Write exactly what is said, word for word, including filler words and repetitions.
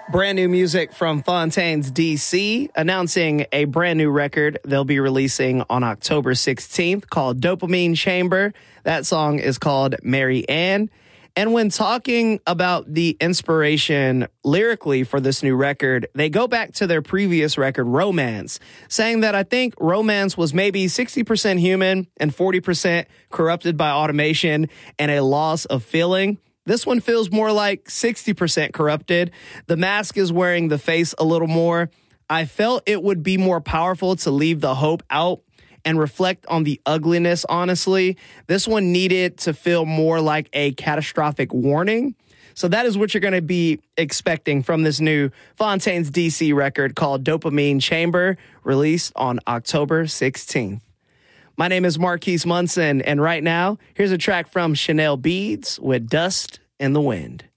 Brand new music from Fontaines D C, announcing a brand new record they'll be releasing on October sixteenth called Dopamine Chamber. That song is called Mary Ann. And when talking about the inspiration lyrically for this new record, they go back to their previous record, Romance, saying that I think Romance was maybe sixty percent human and forty percent corrupted by automation and a loss of feeling. This one feels more like sixty percent corrupted. The mask is wearing the face a little more. I felt it would be more powerful to leave the hope out and reflect on the ugliness, honestly. This one needed to feel more like a catastrophic warning. So that is what you're going to be expecting from this new Fontaines D C record called Dopamine Chamber, released on October sixteenth. My name is Marquise Munson, and right now, here's a track from Chanel Beads with Dust in the Wind.